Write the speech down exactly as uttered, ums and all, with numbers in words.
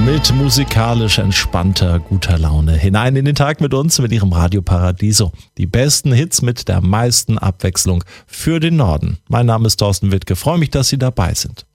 mit musikalisch entspannter, guter Laune hinein in den Tag mit uns, mit Ihrem Radio Paradiso. Die besten Hits mit der meisten Abwechslung für den Norden. Mein Name ist Thorsten Wittke. Freue mich, dass Sie dabei sind.